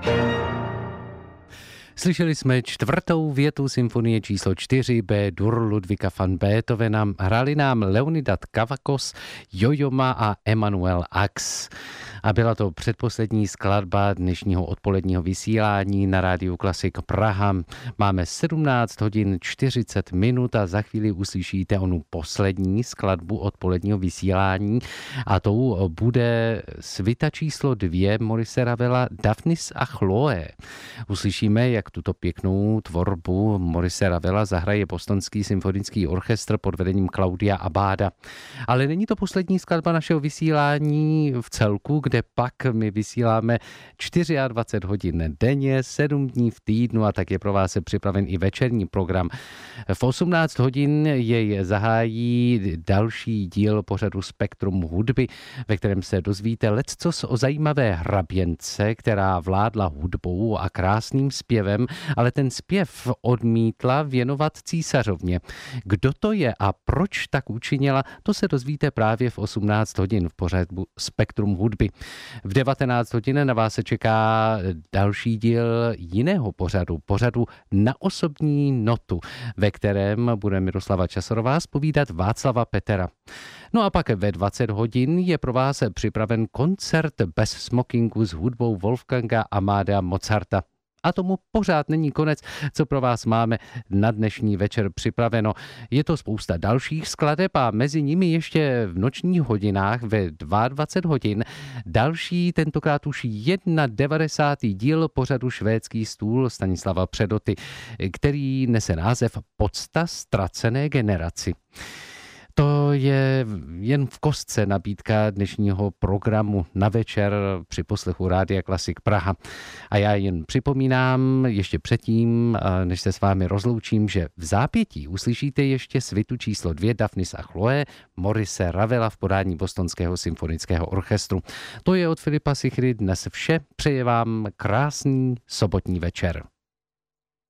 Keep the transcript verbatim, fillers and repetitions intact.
Slyšeli jsme čtvrtou větu symfonie číslo čtyři B-dur Ludvíka van Beethovena. Hráli nám Leonidas Kavakos, Jojo Ma a Emanuel Ax. A byla to předposlední skladba dnešního odpoledního vysílání na Rádiu Klasik Praha. Máme sedmnáct hodin čtyřicet minut a za chvíli uslyšíte onu poslední skladbu odpoledního vysílání a tou bude svita číslo dvě Maurice Ravela Daphnis a Chloe. Uslyšíme, jak tuto pěknou tvorbu Maurice Ravela zahraje Bostonský symfonický orchestr pod vedením Claudia Abada. Ale není to poslední skladba našeho vysílání v celku, kde pak my vysíláme dvacet čtyři hodin denně, sedm dní v týdnu a tak je pro vás připraven i večerní program. V osmnáct hodin jej zahájí další díl pořadu Spektrum hudby, ve kterém se dozvíte leccos o zajímavé hraběnce, která vládla hudbou a krásným zpěvem, ale ten zpěv odmítla věnovat císařovně. Kdo to je a proč tak učinila, to se dozvíte právě v osmnáct hodin v pořadu Spektrum hudby. V devatenáct hodin na vás se čeká další díl jiného pořadu, pořadu Na osobní notu, ve kterém bude Miroslava Časorová zpovídat Václava Petera. No a pak ve dvacet hodin je pro vás připraven koncert bez smokingu s hudbou Wolfganga Amadea Mozarta. A tomu pořád není konec, co pro vás máme na dnešní večer připraveno. Je to spousta dalších skladeb a mezi nimi ještě v nočních hodinách ve dvacet dva hodin další, tentokrát už devadesátý první díl pořadu Švédský stůl Stanislava Předoty, který nese název Pocta ztracené generaci. To je jen v kostce nabídka dnešního programu na večer při poslechu Rádia Klasik Praha. A já jen připomínám ještě předtím, než se s vámi rozloučím, že v zápětí uslyšíte ještě svitu číslo dvě Daphnis a Chloe Maurice Ravela v podání Bostonského symfonického orchestru. To je od Filipa Sichry dnes vše. Přeje vám krásný sobotní večer.